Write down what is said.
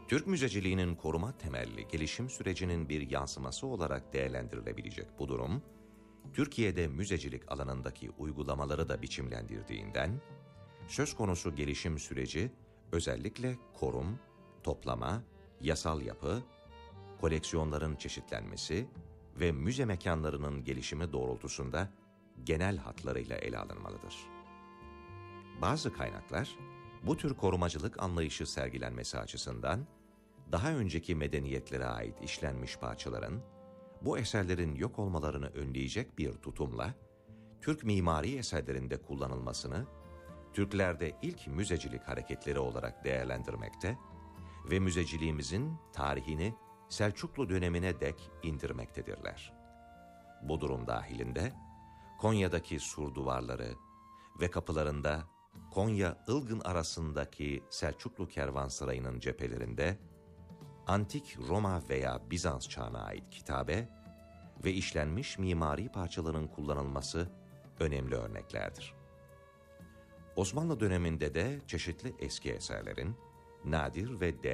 Türk müzeciliğinin koruma temelli gelişim sürecinin bir yansıması olarak değerlendirilebilecek bu durum, Türkiye'de müzecilik alanındaki uygulamaları da biçimlendirdiğinden, söz konusu gelişim süreci özellikle korum, toplama, yasal yapı, koleksiyonların çeşitlenmesi ve müze mekanlarının gelişimi doğrultusunda genel hatlarıyla ele alınmalıdır. Bazı kaynaklar, bu tür korumacılık anlayışı sergilenmesi açısından, daha önceki medeniyetlere ait işlenmiş parçaların, bu eserlerin yok olmalarını önleyecek bir tutumla, Türk mimari eserlerinde kullanılmasını, Türklerde ilk müzecilik hareketleri olarak değerlendirmekte ve müzeciliğimizin tarihini Selçuklu dönemine dek indirmektedirler. Bu durum dahilinde, Konya'daki sur duvarları ve kapılarında Konya-Ilgın arasındaki Selçuklu kervansarayının cephelerinde, antik Roma veya Bizans çağına ait kitabe ve işlenmiş mimari parçaların kullanılması önemli örneklerdir. Osmanlı döneminde de çeşitli eski eserlerin, nadir ve değerli